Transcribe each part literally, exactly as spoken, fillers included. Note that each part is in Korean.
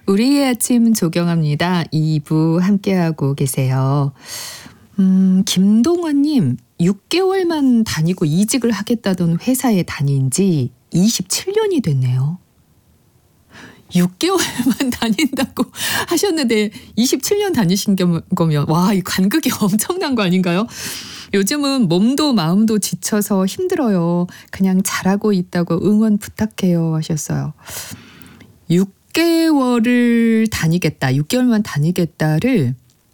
우리의 아침 조경합니다. 이 부 함께하고 계세요. 음, 김동원님, 육 개월만 다니고 이직을 하겠다던 회사에 다닌 지 이십칠 년이 됐네요. 육 개월만 다닌다고 하셨는데 이십칠 년 다니신 거면 와, 이 간극이 엄청난 거 아닌가요? 요즘은 몸도 마음도 지쳐서 힘들어요. 그냥 잘하고 있다고 응원 부탁해요 하셨어요. 육 개월을 다니겠다, 육 개월만 다니겠다를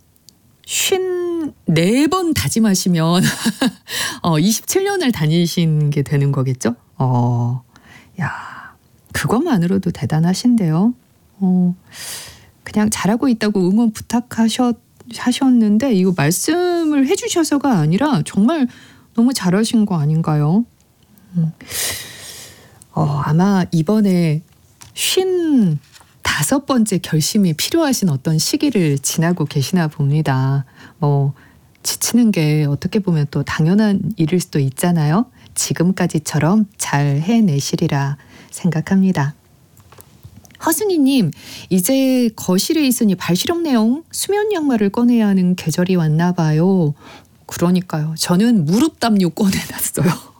쉰네 번 다짐하시면 어, 이십칠 년을 다니신 게 되는 거겠죠? 어, 야, 그것만으로도 대단하신데요. 어, 그냥 잘하고 있다고 응원 부탁하셨, 하셨는데 이거 말씀을 해주셔서가 아니라 정말 너무 잘하신 거 아닌가요? 음. 어, 아마 이번에 쉰 다섯 번째 결심이 필요하신 어떤 시기를 지나고 계시나 봅니다. 뭐 지치는 게 어떻게 보면 또 당연한 일일 수도 있잖아요. 지금까지처럼 잘 해내시리라 생각합니다. 허승희님, 이제 거실에 있으니 발 시렵네요. 수면 양말을 꺼내야 하는 계절이 왔나 봐요. 그러니까요. 저는 무릎 담요 꺼내놨어요.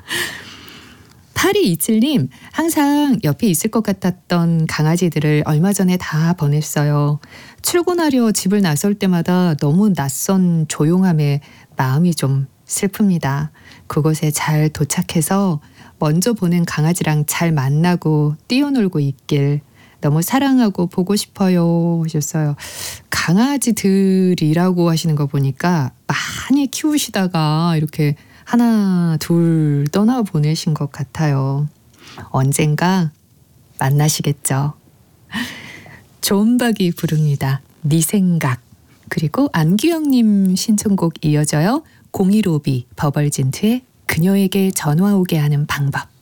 팔이이칠님, 항상 옆에 있을 것 같았던 강아지들을 얼마 전에 다 보냈어요. 출근하려 집을 나설 때마다 너무 낯선 조용함에 마음이 좀 슬픕니다. 그곳에 잘 도착해서 먼저 보낸 강아지랑 잘 만나고 뛰어놀고 있길 너무 사랑하고 보고 싶어요 하셨어요. 강아지들이라고 하시는 거 보니까 많이 키우시다가 이렇게 하나 둘 떠나보내신 것 같아요. 언젠가 만나시겠죠. 조은박이 부릅니다. 네 생각. 그리고 안규영님 신청곡 이어져요. 공일오비 버벌진트의 그녀에게 전화 오게 하는 방법.